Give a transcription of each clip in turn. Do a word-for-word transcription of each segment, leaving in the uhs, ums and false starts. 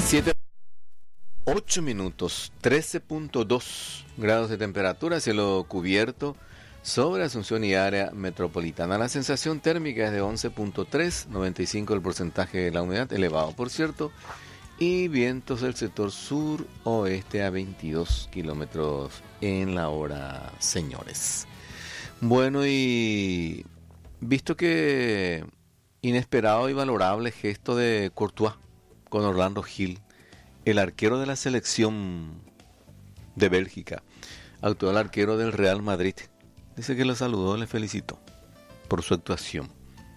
siete, ocho minutos, trece punto dos grados de temperatura, cielo cubierto sobre Asunción y área metropolitana. La sensación térmica es de once punto tres, noventa y cinco el porcentaje de la humedad, elevado por cierto, y vientos del sector sur-oeste a veintidós kilómetros en la hora, señores. Bueno, y visto que inesperado y valorable gesto de Courtois con Orlando Gil, el arquero de la selección de Bélgica, actual arquero del Real Madrid, dice que lo saludó, le felicitó por su actuación.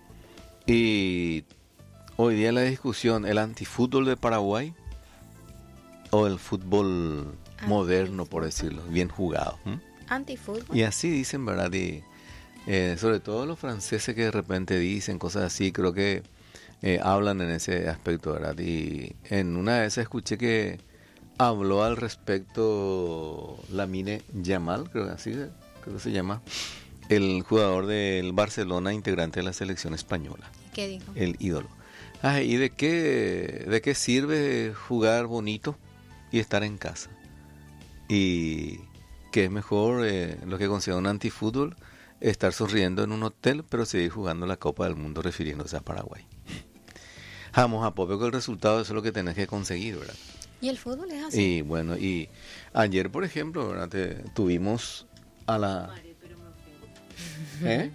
Y hoy día la discusión, el antifútbol de Paraguay o el fútbol Anti moderno, por decirlo, bien jugado. ¿Mm? Antifútbol. Y así dicen, ¿verdad? Y, eh, sobre todo los franceses que de repente dicen cosas así, creo que eh, hablan en ese aspecto, ¿verdad? Y en una de esas escuché que habló al respecto Lamine Yamal, creo que así creo que se llama, el jugador del Barcelona, integrante de la selección española. ¿Qué dijo? El ídolo. Ah, ¿y de qué, de qué sirve jugar bonito y estar en casa? Y que es mejor, eh, lo que considera un antifútbol, estar sonriendo en un hotel, pero seguir jugando la Copa del Mundo, refiriéndose a Paraguay. Vamos a poco que el resultado eso es lo que tenés que conseguir, ¿verdad? Y el fútbol es así. Y bueno, y ayer, por ejemplo, ¿verdad? Te, tuvimos a la... ¿Eh?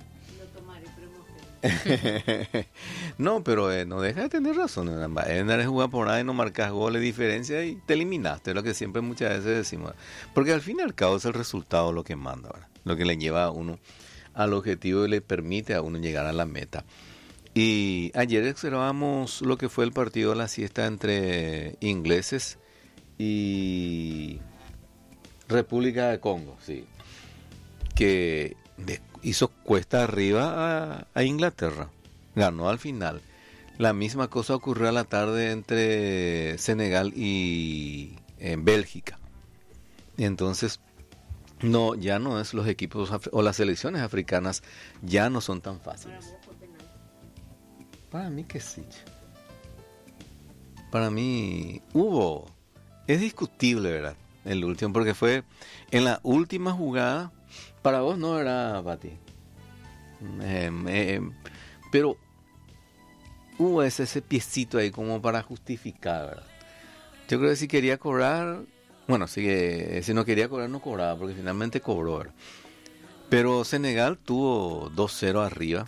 No, pero eh, no deja de tener razón. En jugar por ahí, no marcas goles, diferencia y te eliminaste, lo que siempre muchas veces decimos. Porque al fin y al cabo es el resultado lo que manda, ¿verdad? Lo que le lleva a uno al objetivo y le permite a uno llegar a la meta. Y ayer observamos lo que fue el partido de la siesta entre ingleses y República de Congo, sí, que de, hizo cuesta arriba a, a Inglaterra, ganó al final. La misma cosa ocurrió a la tarde entre Senegal y eh, Bélgica. Entonces, no, ya no es los equipos o las selecciones africanas ya no son tan fáciles. Para mí que sí. Para mí hubo, es discutible, ¿verdad? El último, porque fue en la última jugada. Para vos no era, Pati. Eh, eh, pero hubo ese, ese piecito ahí como para justificar, ¿verdad? Yo creo que si quería cobrar, bueno, si, eh, si no quería cobrar no cobraba, porque finalmente cobró, ¿verdad? Pero Senegal tuvo dos cero arriba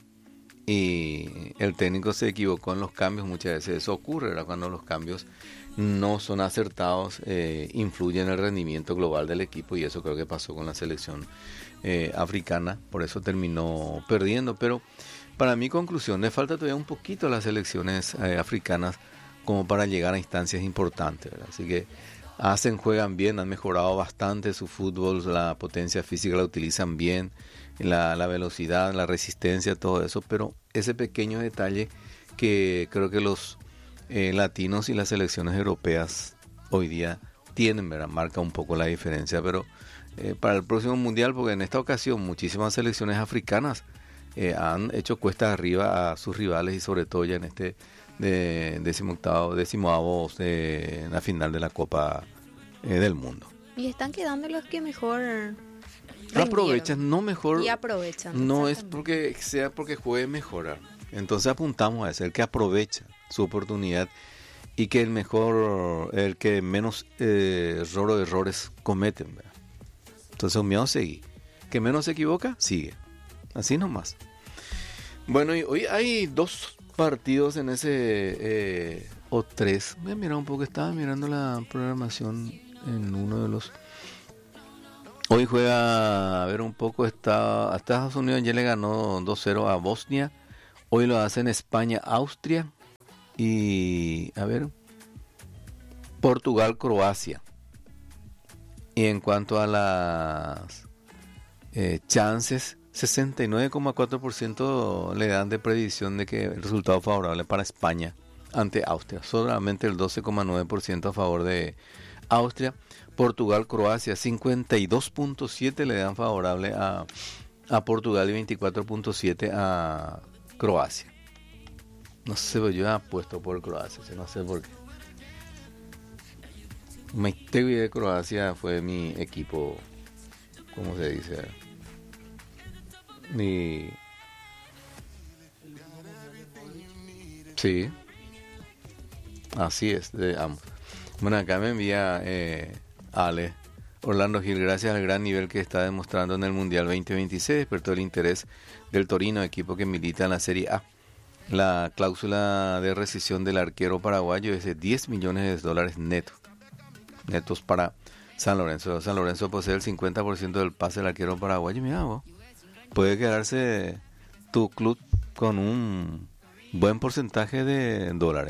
y el técnico se equivocó en los cambios. Muchas veces eso ocurre, ¿verdad? Cuando los cambios no son acertados, eh, influye en el rendimiento global del equipo, y eso creo que pasó con la selección eh, africana, por eso terminó perdiendo. Pero para mi conclusión, le falta todavía un poquito a las selecciones eh, africanas como para llegar a instancias importantes, ¿verdad? Así que hacen, juegan bien, han mejorado bastante su fútbol, la potencia física la utilizan bien, la, la velocidad, la resistencia, todo eso, pero ese pequeño detalle que creo que los eh, latinos y las selecciones europeas hoy día tienen, ¿verdad? Marca un poco la diferencia, pero eh, para el próximo mundial, porque en esta ocasión muchísimas selecciones africanas eh, han hecho cuesta arriba a sus rivales, y sobre todo ya en este de decimoctavo, decimoavo de la final de la Copa eh, del Mundo. Y están quedando los que mejor aprovechan, no mejor, y aprovechan. No es porque sea porque juegue mejor. Entonces apuntamos a ese, el que aprovecha su oportunidad y que el mejor, el que menos eh, error o errores cometen, ¿verdad? Entonces un miedo seguir. Que menos se equivoca, sigue. Así nomás. Bueno, y hoy hay dos partidos en ese eh, o tres. Voy a mirar un poco, estaba mirando la programación en uno de los. Hoy juega, a ver un poco, está, a Estados Unidos ya le ganó dos cero a Bosnia. Hoy lo hacen España, Austria y, a ver, Portugal, Croacia. Y en cuanto a las eh, chances, sesenta y nueve coma cuatro por ciento le dan de predicción de que el resultado favorable para España ante Austria. Solamente el doce coma nueve por ciento a favor de Austria. Portugal, Croacia, cincuenta y dos punto siete le dan favorable a, a Portugal y veinticuatro punto siete a Croacia. No sé, yo he apuesto por Croacia, no sé por qué. Maitevi de Croacia fue mi equipo, ¿cómo se dice? Mi... Sí, así es, de ambos. Bueno, acá me envía eh, Ale. Orlando Gil, gracias al gran nivel que está demostrando en el Mundial veinte veintiséis, despertó el interés del Torino, equipo que milita en la Serie A. La cláusula de rescisión del arquero paraguayo es de diez millones de dólares netos, netos para San Lorenzo. San Lorenzo posee el cincuenta por ciento del pase del arquero paraguayo. Mira vos, puede quedarse tu club con un buen porcentaje de dólares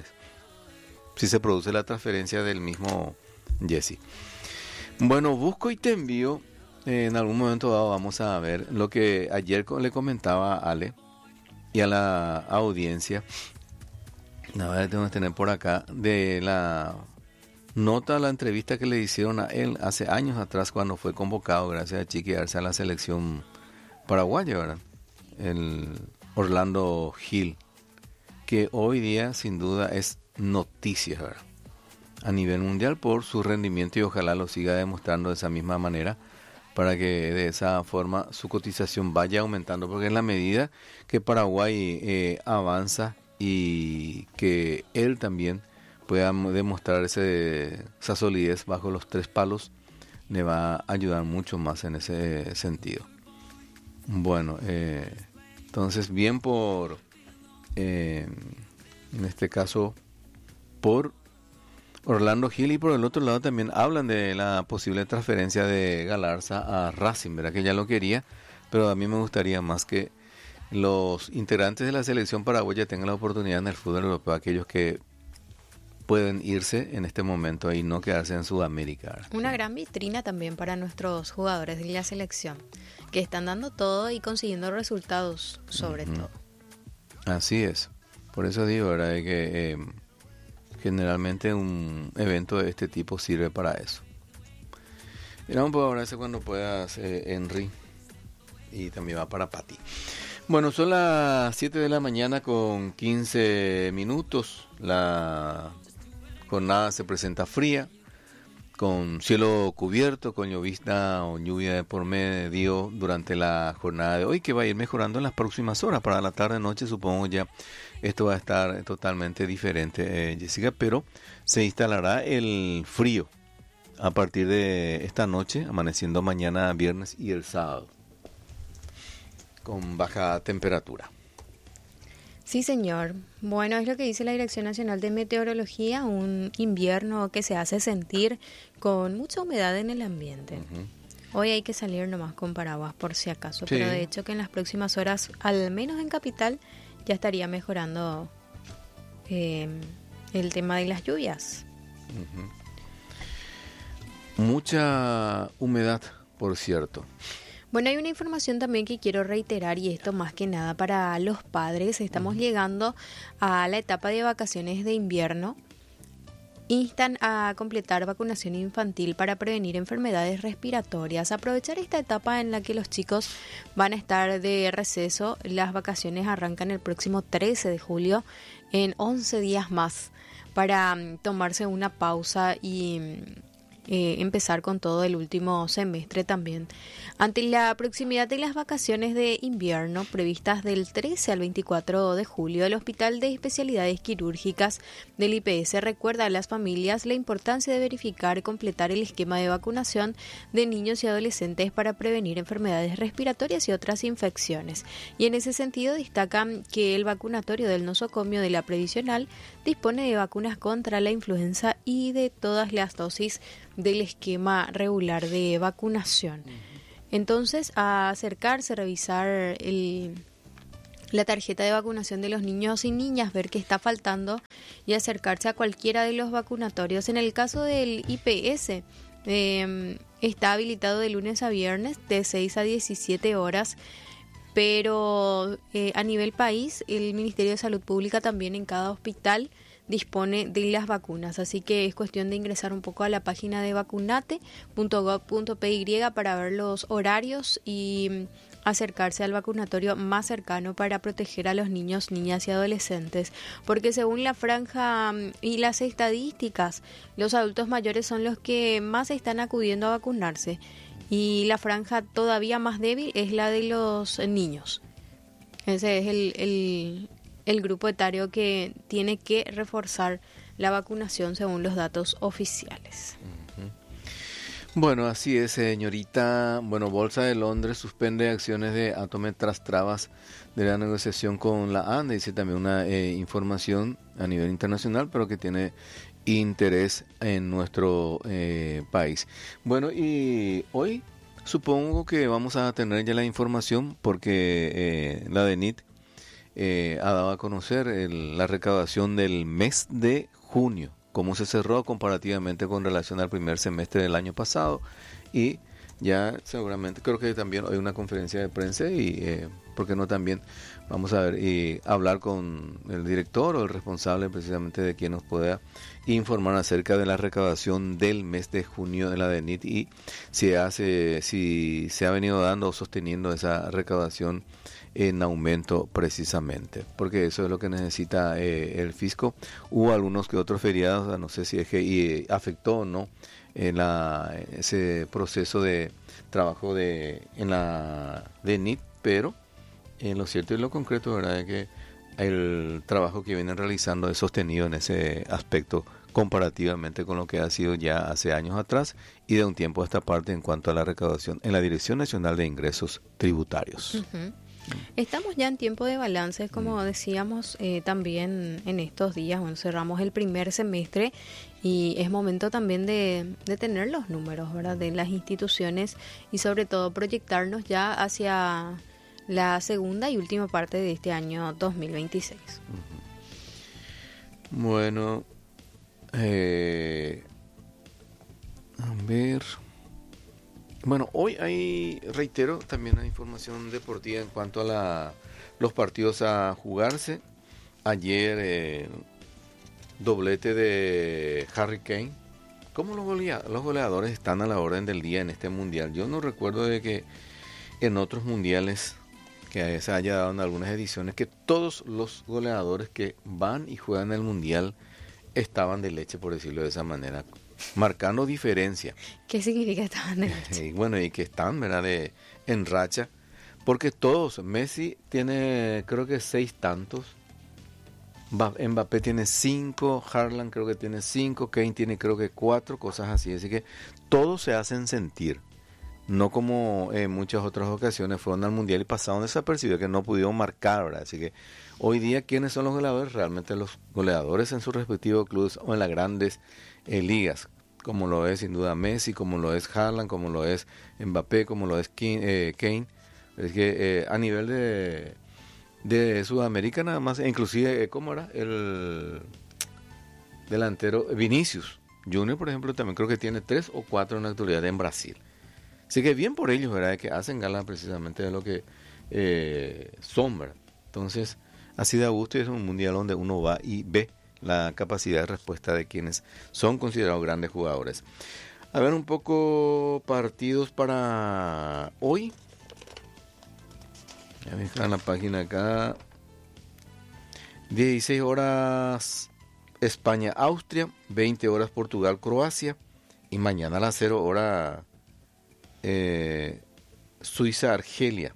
si se produce la transferencia del mismo Jesse. Bueno, busco y te envío. Eh, en algún momento dado vamos a ver lo que ayer le comentaba a Ale y a la audiencia. Nada, tengo que tener por acá de la nota, la entrevista que le hicieron a él hace años atrás cuando fue convocado gracias a Chiqui Arce a la selección paraguaya, ¿verdad? El Orlando Gil, que hoy día sin duda es noticia, ¿verdad?, a nivel mundial por su rendimiento, y ojalá lo siga demostrando de esa misma manera para que de esa forma su cotización vaya aumentando, porque en la medida que Paraguay eh, avanza y que él también pueda demostrar ese, esa solidez bajo los tres palos, le va a ayudar mucho más en ese sentido. Bueno, eh, entonces bien por, eh, en este caso, por Orlando Gil, y por el otro lado también hablan de la posible transferencia de Galarza a Racing, ¿verdad? Que ya lo quería, pero a mí me gustaría más que los integrantes de la selección paraguaya tengan la oportunidad en el fútbol europeo, aquellos que pueden irse en este momento y no quedarse en Sudamérica. Una gran vitrina también para nuestros jugadores de la selección, que están dando todo y consiguiendo resultados sobre uh-huh. todo. Así es, por eso digo, ¿verdad?, que eh, generalmente un evento de este tipo sirve para eso. Mira, un poco abrazo cuando puedas, eh, Henry, y también va para Pati. Bueno, son las siete de la mañana con quince minutos. La jornada se presenta fría, con cielo cubierto, con llovizna o lluvia de por medio durante la jornada de hoy, que va a ir mejorando en las próximas horas. Para la tarde-noche supongo ya esto va a estar totalmente diferente, eh, Jessica, pero se instalará el frío a partir de esta noche, amaneciendo mañana viernes y el sábado, con baja temperatura. Sí, señor. Bueno, es lo que dice la Dirección Nacional de Meteorología, un invierno que se hace sentir con mucha humedad en el ambiente. Uh-huh. Hoy hay que salir nomás con paraguas por si acaso, sí. Pero de hecho que en las próximas horas, al menos en Capital, ya estaría mejorando eh, el tema de las lluvias. Uh-huh. Mucha humedad, por cierto. Bueno, hay una información también que quiero reiterar, y esto más que nada para los padres. Estamos uh-huh. llegando a la etapa de vacaciones de invierno. Instan a completar vacunación infantil para prevenir enfermedades respiratorias. Aprovechar esta etapa en la que los chicos van a estar de receso. Las vacaciones arrancan el próximo trece de julio, en once días más, para um, tomarse una pausa y eh, empezar con todo el último semestre también. Ante la proximidad de las vacaciones de invierno previstas del trece al veinticuatro de julio, el Hospital de Especialidades Quirúrgicas del I P S recuerda a las familias la importancia de verificar y completar el esquema de vacunación de niños y adolescentes para prevenir enfermedades respiratorias y otras infecciones. Y en ese sentido destacan que el vacunatorio del nosocomio de la previsional dispone de vacunas contra la influenza y de todas las dosis del esquema regular de vacunación. Entonces, a acercarse, revisar el, la tarjeta de vacunación de los niños y niñas, ver qué está faltando y acercarse a cualquiera de los vacunatorios. En el caso del I P S, eh, está habilitado de lunes a viernes de seis a diecisiete horas, pero eh, a nivel país, el Ministerio de Salud Pública también en cada hospital dispone de las vacunas, así que es cuestión de ingresar un poco a la página de vacunate punto gov punto p y para ver los horarios y acercarse al vacunatorio más cercano para proteger a los niños, niñas y adolescentes, porque según la franja y las estadísticas, los adultos mayores son los que más están acudiendo a vacunarse y la franja todavía más débil es la de los niños. Ese es el, el, el grupo etario que tiene que reforzar la vacunación según los datos oficiales. Bueno, así es, señorita. Bueno, Bolsa de Londres suspende acciones de Atome tras trabas de la negociación con la ANDA. Dice también una eh, información a nivel internacional, pero que tiene interés en nuestro eh, país. Bueno, y hoy supongo que vamos a tener ya la información porque eh, la DENIT eh, ha dado a conocer el, la recaudación del mes de junio, cómo se cerró comparativamente con relación al primer semestre del año pasado, y ya seguramente creo que también hay una conferencia de prensa y eh, por qué no también vamos a ver y hablar con el director o el responsable precisamente de quien nos pueda informar acerca de la recaudación del mes de junio de la DENIT y si hace si se ha venido dando o sosteniendo esa recaudación en aumento precisamente, porque eso es lo que necesita eh, el fisco. Hubo algunos que otros feriados, no sé si es que y afectó o no en la, ese proceso de trabajo de en la DENIT, pero en eh, lo cierto y lo concreto, ¿verdad?, es que el trabajo que vienen realizando es sostenido en ese aspecto comparativamente con lo que ha sido ya hace años atrás y de un tiempo a esta parte en cuanto a la recaudación en la Dirección Nacional de Ingresos Tributarios. Uh-huh. Estamos ya en tiempo de balances, como decíamos eh, también en estos días. Bueno, cerramos el primer semestre y es momento también de, de tener los números, ¿verdad?, de las instituciones y sobre todo proyectarnos ya hacia la segunda y última parte de este año dos mil veintiséis. Uh-huh. Bueno, eh, a ver... Bueno, hoy hay, reitero, también hay información deportiva en cuanto a la, los partidos a jugarse. Ayer, eh, doblete de Harry Kane. ¿Cómo los, golea, los goleadores están a la orden del día en este mundial? Yo no recuerdo de que en otros mundiales que se haya dado en algunas ediciones que todos los goleadores que van y juegan el mundial estaban de leche, por decirlo de esa manera, marcando diferencia. ¿Qué significa estaban de leche? Y bueno, y que están, ¿verdad?, de, en racha, porque todos, Messi tiene creo que seis tantos, Mbappé tiene cinco, Haaland creo que tiene cinco, Kane tiene creo que cuatro, cosas así, así que todos se hacen sentir, no como en muchas otras ocasiones fueron al mundial y pasaron desapercibidos, que no pudieron marcar, ¿verdad? Así que hoy día, ¿quiénes son los goleadores? Realmente los goleadores en sus respectivos clubes o en las grandes eh, ligas, como lo es sin duda Messi, como lo es Haaland, como lo es Mbappé, como lo es Kane. Eh, Kane. Es que eh, a nivel de, de Sudamérica nada más, inclusive, eh, ¿cómo era? El delantero Vinicius Junior, por ejemplo, también creo que tiene tres o cuatro en la actualidad en Brasil. Así que bien por ellos, ¿verdad?, que hacen gala precisamente de lo que eh, son, ¿verdad? Entonces, así da gusto y es un mundial donde uno va y ve la capacidad de respuesta de quienes son considerados grandes jugadores. A ver un poco partidos para hoy. Ya me dejan la página acá. dieciséis horas España-Austria, veinte horas Portugal-Croacia y mañana a las cero hora eh, Suiza-Argelia.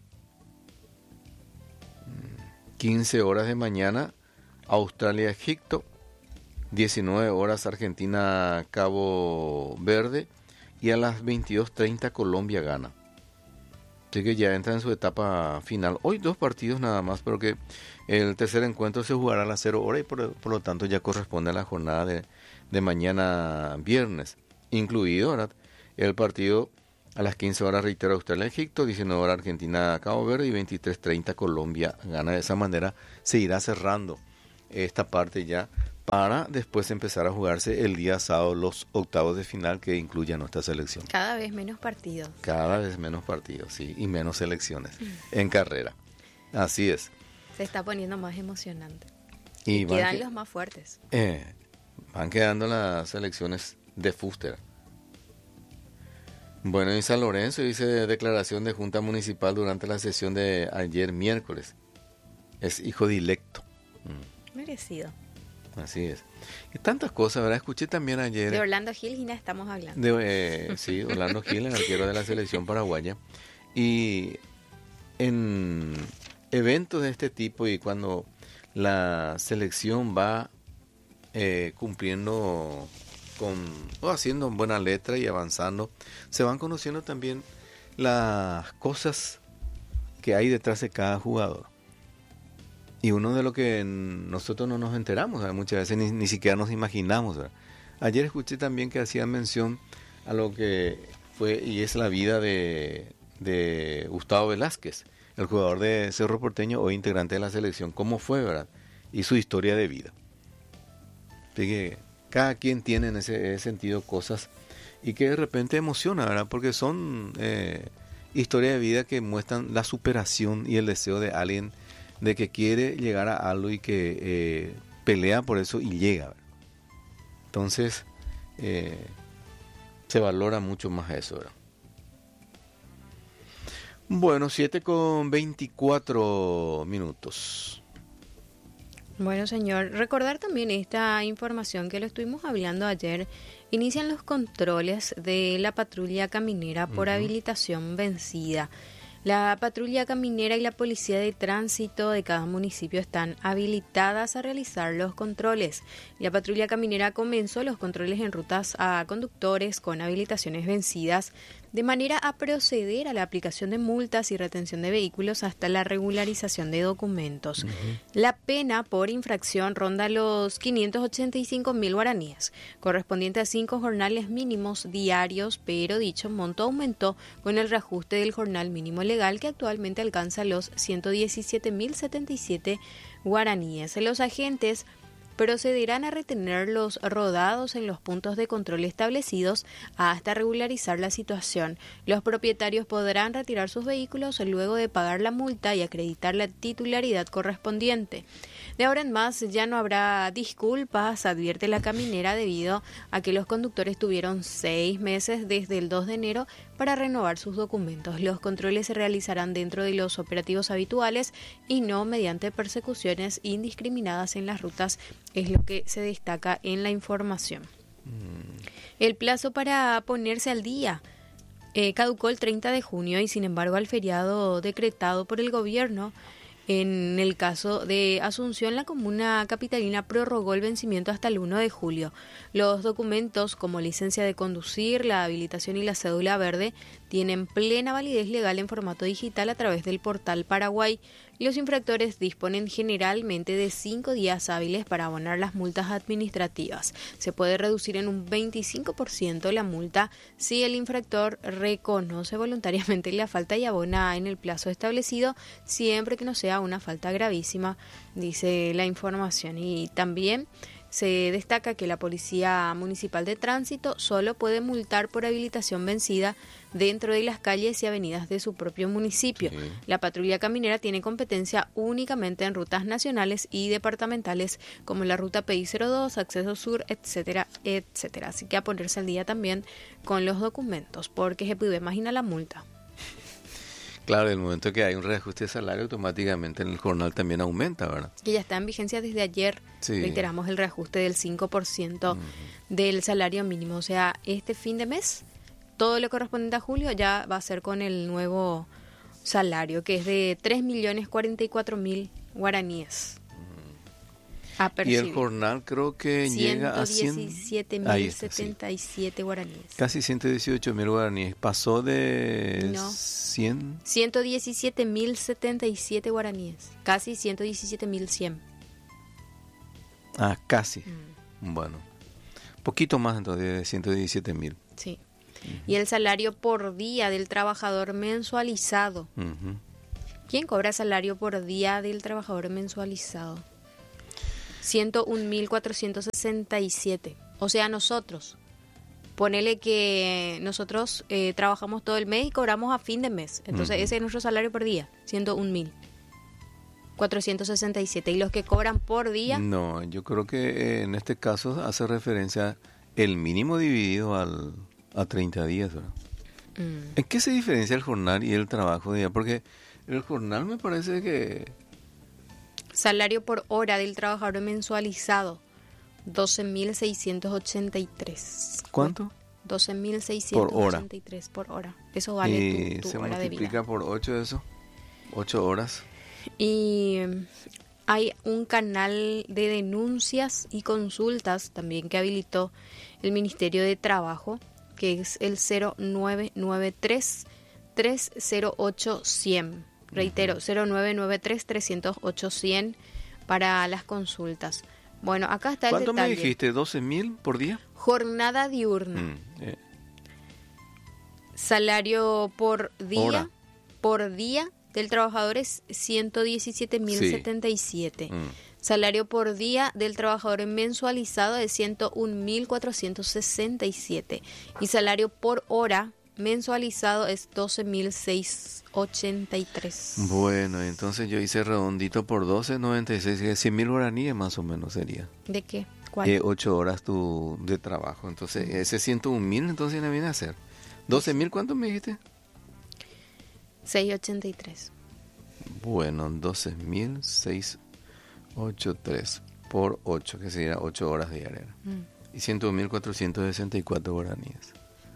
quince horas de mañana Australia-Egipto, diecinueve horas Argentina-Cabo Verde y a las veintidós treinta Colombia-Ghana. Así que ya entra en su etapa final. Hoy dos partidos nada más, pero que el tercer encuentro se jugará a las cero horas y por, por lo tanto ya corresponde a la jornada de, de mañana viernes, incluido, ¿verdad?, el partido a las quince horas, reitero, Australia-Egipto, diecinueve horas Argentina-Cabo Verde y veintitrés treinta Colombia-Ghana. De esa manera se irá cerrando esta parte ya para después empezar a jugarse el día sábado los octavos de final que incluyen nuestra selección. Cada vez menos partidos. Cada vez menos partidos, sí, y menos selecciones mm. en carrera. Así es. Se está poniendo más emocionante. Y, y quedan que, los más fuertes. Eh, van quedando las selecciones de Fuster. Bueno, y San Lorenzo dice declaración de Junta Municipal durante la sesión de ayer miércoles. Es hijo directo. Mm. Merecido. Así es. Y tantas cosas, ¿verdad? Escuché también ayer... De Orlando Gil, Gina, estamos hablando. De, eh, sí, Orlando Gil, el arquero de la selección paraguaya. Y en eventos de este tipo y cuando la selección va eh, cumpliendo con o haciendo buena letra y avanzando, se van conociendo también las cosas que hay detrás de cada jugador. Y uno de lo que nosotros no nos enteramos, ¿verdad? Muchas veces ni, ni siquiera nos imaginamos, ¿verdad? Ayer escuché también que hacían mención a lo que fue y es la vida de, de Gustavo Velázquez, el jugador de Cerro Porteño, hoy integrante de la selección, cómo fue, ¿verdad? Y su historia de vida. Así que cada quien tiene en ese, ese sentido cosas y que de repente emociona, ¿verdad? Porque son eh, historias de vida que muestran la superación y el deseo de alguien de que quiere llegar a algo y que eh, pelea por eso y llega, ¿verdad? Entonces eh, se valora mucho más eso, ¿verdad? Bueno, siete con veinticuatro minutos. Bueno, señor, recordar también esta información que lo estuvimos hablando ayer. Inician los controles de la patrulla caminera por uh-huh. habilitación vencida. La patrulla caminera y la policía de tránsito de cada municipio están habilitadas a realizar los controles. La patrulla caminera comenzó los controles en rutas a conductores con habilitaciones vencidas, de manera a proceder a la aplicación de multas y retención de vehículos hasta la regularización de documentos. Uh-huh. La pena por infracción ronda los quinientos ochenta y cinco mil guaraníes, correspondiente a cinco jornales mínimos diarios, pero dicho monto aumentó con el reajuste del jornal mínimo legal, que actualmente alcanza los ciento diecisiete mil setenta y siete guaraníes. Los agentes procederán a retener los rodados en los puntos de control establecidos hasta regularizar la situación. Los propietarios podrán retirar sus vehículos luego de pagar la multa y acreditar la titularidad correspondiente. De ahora en más ya no habrá disculpas, advierte la caminera, debido a que los conductores tuvieron seis meses desde el dos de enero para renovar sus documentos. Los controles se realizarán dentro de los operativos habituales y no mediante persecuciones indiscriminadas en las rutas, es lo que se destaca en la información. Mm. El plazo para ponerse al día eh, caducó el treinta de junio y sin embargo al feriado decretado por el gobierno. En el caso de Asunción, la comuna capitalina prorrogó el vencimiento hasta el uno de julio. Los documentos como licencia de conducir, la habilitación y la cédula verde tienen plena validez legal en formato digital a través del portal Paraguay. Los infractores disponen generalmente de cinco días hábiles para abonar las multas administrativas. Se puede reducir en un veinticinco por ciento la multa si el infractor reconoce voluntariamente la falta y abona en el plazo establecido, siempre que no sea una falta gravísima, dice la información. Y también se destaca que la Policía Municipal de Tránsito solo puede multar por habilitación vencida dentro de las calles y avenidas de su propio municipio. Sí. La patrulla caminera tiene competencia únicamente en rutas nacionales y departamentales como la ruta P I cero dos, Acceso Sur, etcétera, etcétera. Así que a ponerse al día también con los documentos, porque se puede imaginar la multa. Claro, en el momento que hay un reajuste de salario, automáticamente en el jornal también aumenta, ¿verdad? Que ya está en vigencia desde ayer. Sí. Reiteramos el reajuste del cinco por ciento uh-huh. del salario mínimo. O sea, este fin de mes, todo lo correspondiente a julio ya va a ser con el nuevo salario, que es de tres millones cuarenta y cuatro mil guaraníes. Y el jornal creo que llega a ciento diecisiete mil setenta y siete guaraníes. Casi ciento dieciocho mil guaraníes. Pasó de no. cien. ciento diecisiete mil setenta y siete guaraníes. Casi ciento diecisiete mil cien. Ah, casi. Mm. Bueno. Poquito más entonces de ciento diecisiete mil. Sí. Uh-huh. Y el salario por día del trabajador mensualizado. Uh-huh. ¿Quién cobra salario por día del trabajador mensualizado? ciento un mil cuatrocientos sesenta y siete. O sea, nosotros. Ponele que nosotros eh, trabajamos todo el mes y cobramos a fin de mes. Entonces, uh-huh. ese es nuestro salario por día. ciento un mil cuatrocientos sesenta y siete. ¿Y los que cobran por día? No, yo creo que eh, en este caso hace referencia el mínimo dividido al, a treinta días, ¿verdad? Mm. ¿En qué se diferencia el jornal y el trabajo de día? Porque el jornal me parece que... Salario por hora del trabajador mensualizado, doce mil seiscientos ochenta y tres. ¿Cuánto? doce mil seiscientos ochenta y tres por hora. Eso vale Y tu, tu se hora de vida. multiplica por ocho eso, ocho horas. Y mm, hay un canal de denuncias y consultas también que habilitó el Ministerio de Trabajo, que es el cero nueve nueve tres, tres cero ocho, cien. Reitero, cero nueve nueve tres, tres cero ocho, cien para las consultas. Bueno, acá está el ¿Cuánto detalle. me dijiste? ¿doce mil por día? Jornada diurna. Mm, eh, Salario por día, Hora. por día del trabajador es ciento diecisiete mil setenta y siete. mm. Salario por día del trabajador mensualizado es ciento un mil cuatrocientos sesenta y siete. Y salario por hora mensualizado es doce mil seiscientos ochenta y tres. Bueno, entonces yo hice redondito por doce, noventa y seis, cien mil guaraníes más o menos sería. ¿De qué? ¿Cuál? Eh, ocho horas tu, de trabajo. Entonces, ese ciento un mil, entonces, ¿qué viene a hacer? ¿doce mil cuánto me dijiste? seiscientos ochenta y tres. Bueno, doce mil seiscientos ochenta y tres por ocho, que sería ocho horas diarias. Mm. Y ciento un mil cuatrocientos sesenta y cuatro guaraníes.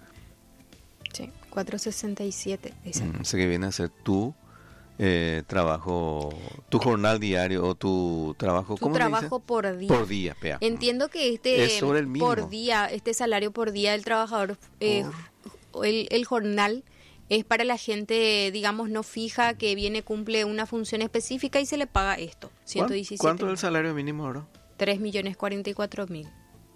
Sí, cuatrocientos sesenta y siete. Dice. Mm, sé que viene a ser tu eh, trabajo, tu jornal diario o tu trabajo, Tu ¿cómo se dice? trabajo por día. Por día, pea. Entiendo que este Es sobre el mínimo. por día, este salario por día del trabajador, eh, el, el jornal es para la gente, digamos, no fija, que viene, cumple una función específica y se le paga esto, ciento diecisiete. ¿Cuánto es el salario mínimo ahora? tres millones cuarenta y cuatro mil.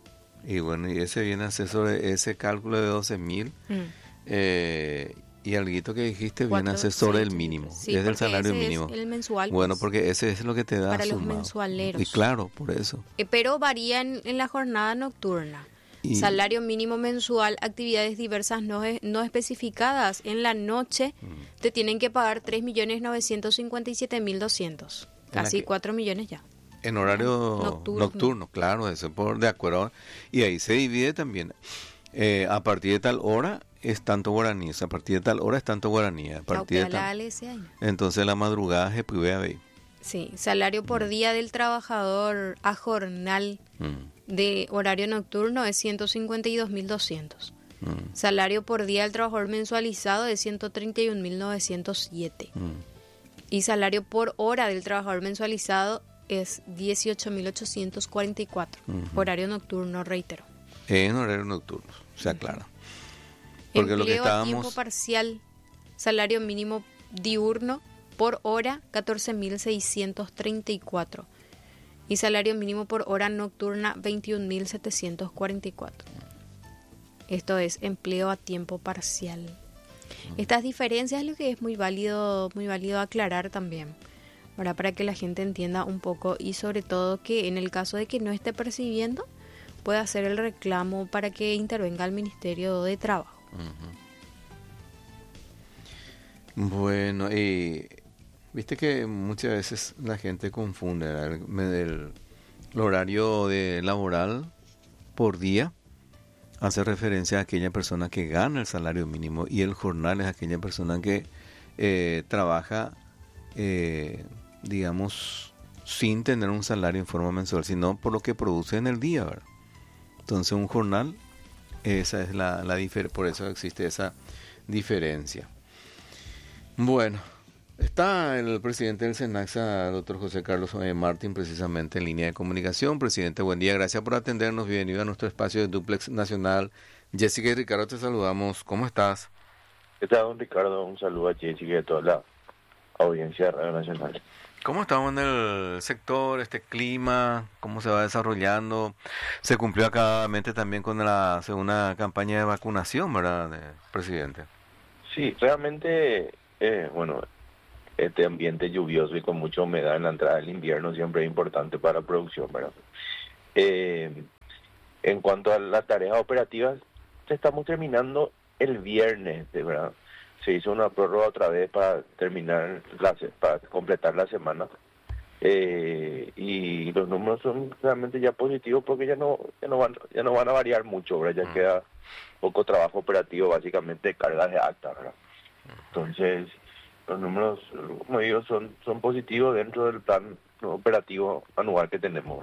Y bueno, y ese viene a ser sobre ese cálculo de doce mil. Mm. Eh, y algo que dijiste viene Cuatro, a ser sobre seis, el mínimo, sí, es del porque salario ese es mínimo. el mensual, Bueno, pues, porque ese es lo que te da para los sumado. mensualeros. Y claro, por eso. Eh, pero varía en, en la jornada nocturna. Y- Salario mínimo mensual, actividades diversas no, es- no especificadas. En la noche Mm. te tienen que pagar tres millones novecientos cincuenta y siete mil doscientos. ¿En la Casi qué? cuatro millones ya. En horario Nocturno. nocturno, claro, eso por de acuerdo. Y ahí se divide también. Eh, a partir de tal hora es tanto guaraníes, a partir de tal hora es tanto guaraníes, a partir de Cautelar la tal... A L S ahí. Entonces la madrugada se puede ver. Sí, salario por día del trabajador a jornal Mm, de horario nocturno es ciento cincuenta y dos mil doscientos. mm, Salario por día del trabajador mensualizado es ciento treinta y un mil novecientos siete. mm. Y salario por hora del trabajador mensualizado es dieciocho mil ochocientos cuarenta y cuatro. Ujú. Horario nocturno, reitero. En horario nocturno, se aclara. Porque lo que Empleo a tiempo estábamos... parcial, salario mínimo diurno por hora catorce mil seiscientos treinta y cuatro. Y salario mínimo por hora nocturna veintiún mil setecientos cuarenta y cuatro. Esto es empleo a tiempo parcial. Estas diferencias es lo que es muy válido, muy válido aclarar también, ¿verdad? Para que la gente entienda un poco y sobre todo que en el caso de que no esté percibiendo, pueda hacer el reclamo para que intervenga el Ministerio de Trabajo. Bueno, y viste que muchas veces la gente confunde, ¿verdad? el, me- el- el horario de laboral por día hace referencia a aquella persona que gana el salario mínimo y el jornal es aquella persona que eh, trabaja, eh, digamos, sin tener un salario en forma mensual, sino por lo que produce en el día, ¿verdad? Entonces un jornal, esa es la, la diferencia, por eso existe esa diferencia. Bueno, está el presidente del SENACSA, doctor José Carlos eh, Martín, precisamente en línea de comunicación. Presidente, buen día, gracias por atendernos, bienvenido a nuestro espacio de Duplex Nacional. Jessica y Ricardo, te saludamos, ¿cómo estás? ¿Qué tal, don Ricardo? Un saludo a Jessica y a toda la audiencia de Radio Nacional. ¿Cómo estamos en el sector, este clima? ¿Cómo se va desarrollando? Se cumplió acabadamente también con la segunda campaña de vacunación, ¿verdad, eh, presidente? Sí, realmente, eh, bueno, este ambiente lluvioso y con mucha humedad en la entrada del invierno siempre es importante para la producción, ¿verdad? Eh, en cuanto a las tareas operativas, estamos terminando el viernes, de verdad. Se hizo una prórroga otra vez para terminar, la, se- para completar la semana. Eh, y los números son realmente ya positivos porque ya no ya no van ya no van a variar mucho, ¿verdad? Ya Mm. queda poco trabajo operativo, básicamente cargas de acta, ¿verdad? Entonces, los números, como digo, son, son positivos dentro del plan operativo anual que tenemos.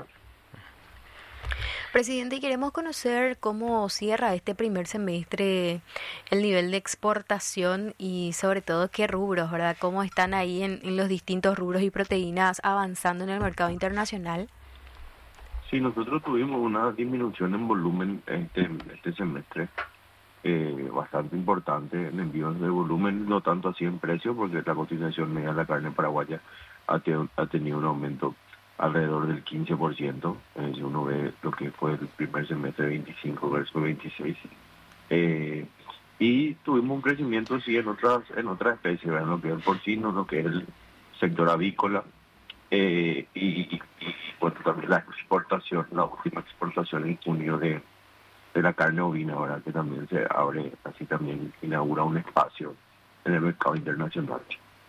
Presidente, queremos conocer cómo cierra este primer semestre el nivel de exportación y sobre todo qué rubros, ¿verdad? ¿Cómo están ahí en, en los distintos rubros y proteínas avanzando en el mercado internacional? Sí, nosotros tuvimos una disminución en volumen este, este semestre, eh, bastante importante en envíos de volumen, no tanto así en precio, porque la cotización media de la carne paraguaya ha, te, ha tenido un aumento alrededor del quince por ciento, eh, si uno ve lo que fue el primer semestre veinticinco versus veintiséis, eh, y tuvimos un crecimiento sí en otras en otras especies, ¿verdad? Lo que es el porcino, lo que es el sector avícola, eh, y, y, y bueno, también la exportación, la última exportación en junio de, de la carne ovina, ¿verdad? Que también se abre, así también inaugura un espacio en el mercado internacional.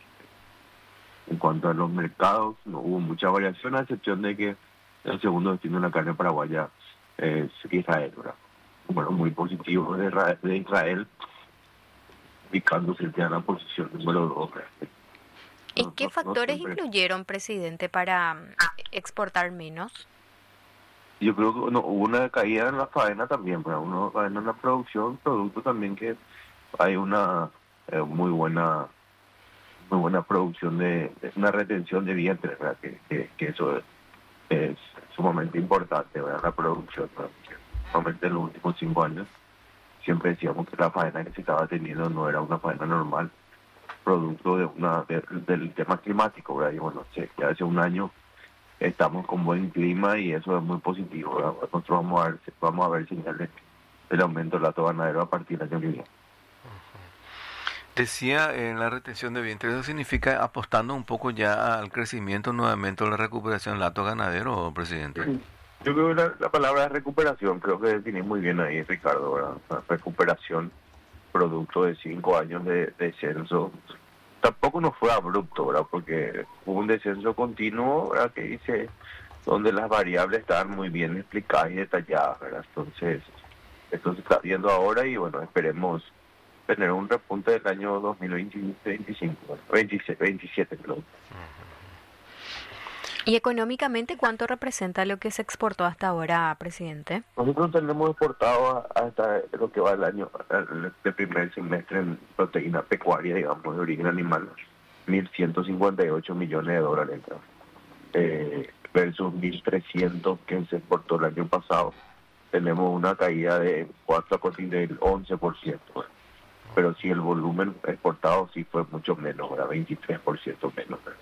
En cuanto a los mercados, no hubo mucha variación, a excepción de que el segundo destino de la carne paraguaya es Israel, ¿verdad? Bueno, muy positivo de Israel, de Israel ubicándose en la posición número dos. ¿Y No, qué no, factores no siempre. influyeron, presidente, para mm, exportar menos? Yo creo que no, hubo una caída en la faena también, ¿verdad? Una faena en la producción, producto también que hay una eh, muy buena muy buena producción de, de una retención de vientre, ¿verdad? Que, que, que eso es, es sumamente importante, ¿verdad? La producción, ¿verdad? Normalmente en los últimos cinco años siempre decíamos que la faena que se estaba teniendo no era una faena normal, producto de una de, del tema climático, ¿verdad? Y bueno, sí, ya hace un año estamos con buen clima y eso es muy positivo, ¿verdad? Nosotros vamos a ver, vamos a ver señales del aumento del lato ganadero a partir del año que viene. Decía en la retención de vientre, ¿eso significa apostando un poco ya al crecimiento nuevamente o la recuperación del lato ganadero, presidente? Yo creo que la, la palabra es recuperación, creo que definís muy bien ahí, Ricardo, ¿verdad? La recuperación, producto de cinco años de descenso. Tampoco no fue abrupto, ¿verdad? Porque hubo un descenso continuo, ¿verdad? Que dice, donde las variables estaban muy bien explicadas y detalladas, ¿verdad? Entonces, esto se está viendo ahora y bueno, esperemos tener un repunte del año dos mil veinticinco, bueno, veintisiete, veintisiete, perdón. ¿Y económicamente cuánto representa lo que se exportó hasta ahora, presidente? Nosotros tenemos exportado hasta lo que va el año, el, el primer semestre en proteína pecuaria, digamos, de origen animal, mil ciento cincuenta y ocho millones de dólares, ¿no? eh, versus mil trescientos que se exportó el año pasado. Tenemos una caída de cuatro del once por ciento, ¿no? Pero sí el volumen exportado sí fue mucho menos, era veintitrés por ciento menos, ¿no?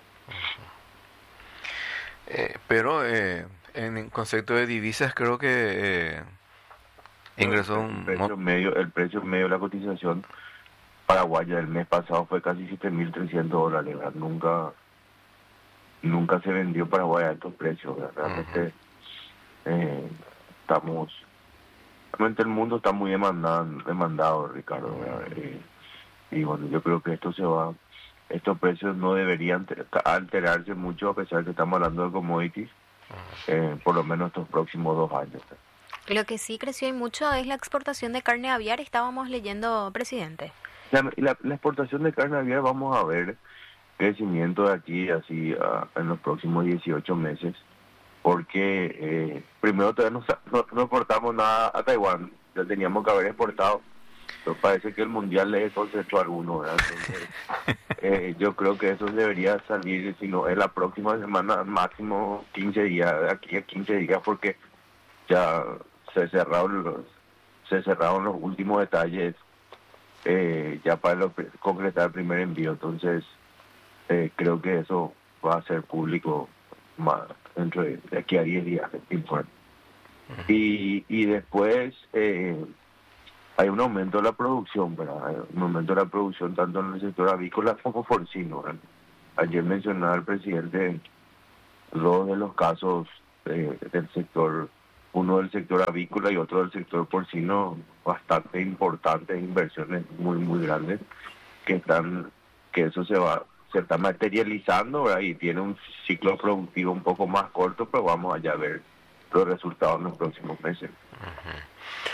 Eh, pero eh, en concepto de divisas creo que eh, ingresó el un... precio medio el precio medio de la cotización paraguaya del mes pasado fue casi siete mil trescientos dólares, ¿verdad? Nunca nunca se vendió Paraguay a estos precios, ¿verdad? Realmente uh-huh. eh, estamos realmente el mundo está muy demandado, demandado Ricardo, ¿verdad? Eh, y bueno, yo creo que esto se va estos precios no deberían alterarse mucho a pesar de que estamos hablando de commodities, eh, por lo menos estos próximos dos años. Lo que sí creció y mucho es la exportación de carne aviar, estábamos leyendo, presidente. La, la, la exportación de carne aviar vamos a ver crecimiento de aquí así uh, en los próximos dieciocho meses, porque eh, primero todavía no, no, no exportamos nada a Taiwán, ya teníamos que haber exportado. Pero parece que el mundial le desconcentró a alguno, ¿verdad? Entonces, eh, yo creo que eso debería salir, si no, en la próxima semana, máximo quince días, de aquí a quince días, porque ya se cerraron los, se cerraron los últimos detalles eh, ya para lo, concretar el primer envío. Entonces, eh, creo que eso va a ser público más dentro de, de aquí a diez días, el informe. Y, y después... Eh, hay un aumento de la producción, ¿verdad? Hay un aumento de la producción tanto en el sector avícola como porcino, ¿verdad? Ayer mencionaba el presidente dos de los casos eh, del sector, uno del sector avícola y otro del sector porcino, bastante importantes, inversiones muy, muy grandes, que están, que eso se va, se está materializando, ¿verdad? Y tiene un ciclo productivo un poco más corto, pero vamos allá a ver los resultados en los próximos meses. Uh-huh.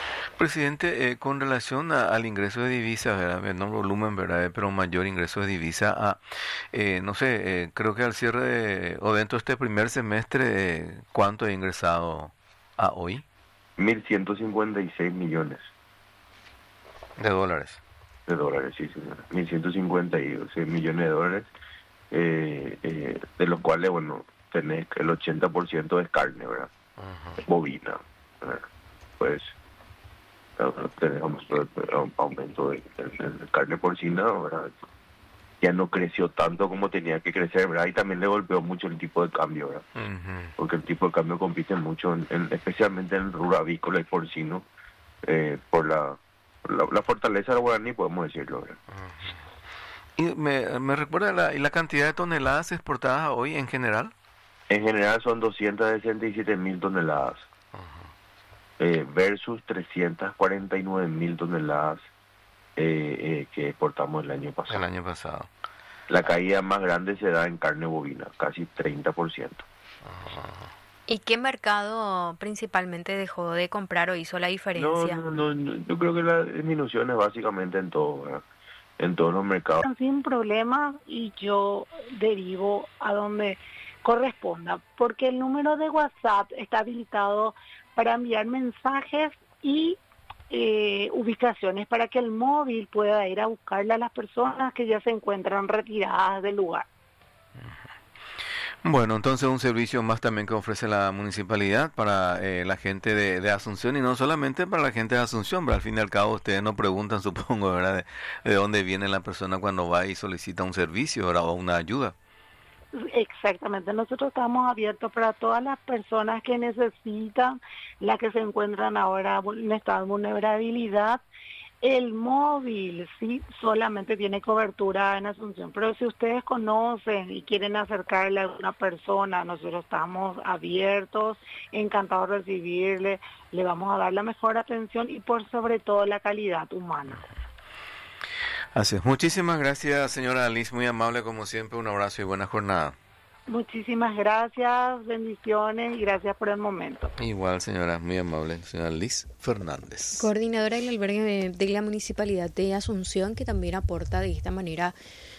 Presidente, eh, con relación a, al ingreso de divisas, ¿verdad? Menor volumen, ¿verdad? Pero mayor ingreso de divisa, a, eh, no sé, eh, creo que al cierre de, o dentro de este primer semestre, eh, ¿cuánto ha ingresado a hoy? mil ciento cincuenta y seis millones De dólares. de dólares, sí, señora. mil ciento cincuenta y seis millones de dólares, eh, eh, de los cuales, bueno, tenés el ochenta por ciento es carne, ¿verdad? Ajá. Bovina, ¿verdad? Pues tenemos un aumento de, de, de carne porcina, ¿verdad? Ya no creció tanto como tenía que crecer, ¿verdad? Y también le golpeó mucho el tipo de cambio, ¿verdad? Uh-huh. Porque el tipo de cambio compite mucho, en, en, especialmente en el rubro avícola y porcino, eh, por la, la, la fortaleza del guaraní, podemos decirlo, ¿verdad? Uh-huh. ¿Y me, me recuerda la, la cantidad de toneladas exportadas hoy en general? En general son doscientas sesenta y siete mil toneladas. Eh, versus trescientas cuarenta y nueve mil toneladas eh, eh, que exportamos el año pasado. El año pasado. La caída más grande se da en carne bovina, casi treinta por ciento. ¿Y qué mercado principalmente dejó de comprar o hizo la diferencia? No, no, no, yo creo que la disminución es básicamente en todo, ¿verdad? En todos los mercados. Sin problema, y yo derivo a donde corresponda, porque el número de WhatsApp está habilitado para enviar mensajes y eh, ubicaciones para que el móvil pueda ir a buscarle a las personas que ya se encuentran retiradas del lugar. Bueno, entonces un servicio más también que ofrece la municipalidad para eh, la gente de, de Asunción, y no solamente para la gente de Asunción, pero al fin y al cabo ustedes no preguntan, supongo, ¿verdad? De, de dónde viene la persona cuando va y solicita un servicio, ¿verdad? O una ayuda. Exactamente, nosotros estamos abiertos para todas las personas que necesitan, las que se encuentran ahora en estado de vulnerabilidad. El móvil sí solamente tiene cobertura en Asunción, pero si ustedes conocen y quieren acercarle a alguna persona, nosotros estamos abiertos, encantados de recibirle, le vamos a dar la mejor atención y por sobre todo la calidad humana. Así es. Muchísimas gracias, señora Liz, muy amable como siempre, un abrazo y buena jornada. Muchísimas gracias, bendiciones y gracias por el momento. Igual, señora, muy amable, señora Liz Fernández. Coordinadora del albergue de, de la Municipalidad de Asunción, que también aporta de esta manera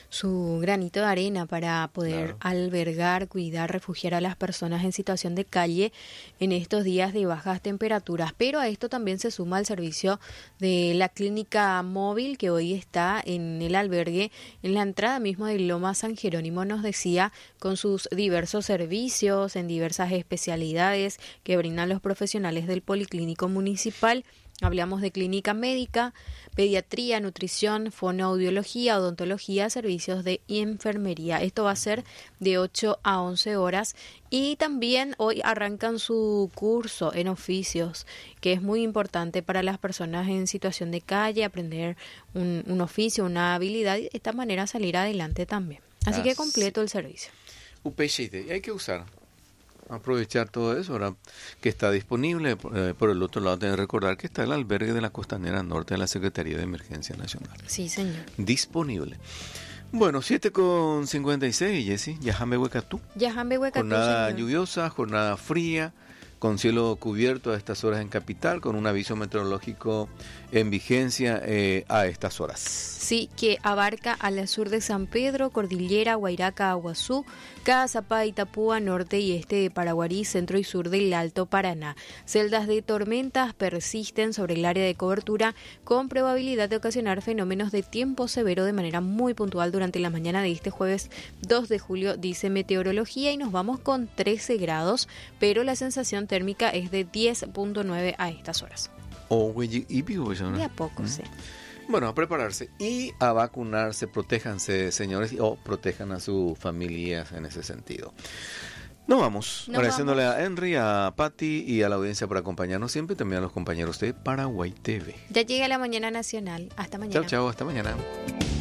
su granito de arena para poder claro. albergar, cuidar, refugiar a las personas en situación de calle en estos días de bajas temperaturas. Pero a esto también se suma el servicio de la clínica móvil que hoy está en el albergue, en la entrada mismo de Loma San Jerónimo, nos decía, con sus diversos servicios en diversas especialidades que brindan los profesionales del Policlínico Municipal. Hablamos de clínica médica, pediatría, nutrición, fonoaudiología, odontología, servicios de enfermería. Esto va a ser de ocho a once horas y también hoy arrancan su curso en oficios, que es muy importante para las personas en situación de calle, aprender un, un oficio, una habilidad y de esta manera salir adelante también. Así ah, que completo el servicio. U P X I, hay que usar. Aprovechar todo eso, ahora que está disponible. Eh, por el otro lado, tenés que recordar que está el albergue de la Costanera Norte de la Secretaría de Emergencia Nacional. Sí, señor. Disponible. Bueno, siete con cincuenta y seis, Jessy. Yajambe Huecatú. Yajambe Huecatú. Jornada lluviosa, jornada fría, con cielo cubierto a estas horas en Capital, con un aviso meteorológico en vigencia eh, a estas horas. Sí, que abarca al sur de San Pedro, Cordillera, Guairaca, Aguazú, Cazapá, Itapúa, norte y este de Paraguarí, centro y sur del Alto Paraná. Celdas de tormentas persisten sobre el área de cobertura con probabilidad de ocasionar fenómenos de tiempo severo de manera muy puntual durante la mañana de este jueves dos de julio, dice Meteorología, y nos vamos con trece grados, pero la sensación térmica es de diez punto nueve a estas horas. Oh, y, y, de a poco, ¿Mm? sí. Bueno, a prepararse y a vacunarse, protéjanse, señores, o protejan a sus familias en ese sentido. Nos vamos, Nos agradeciéndole vamos. a Henry, a Patti y a la audiencia por acompañarnos siempre, y también a los compañeros de Paraguay T V. Ya llega la mañana nacional. Hasta mañana. Chao, chao, hasta mañana.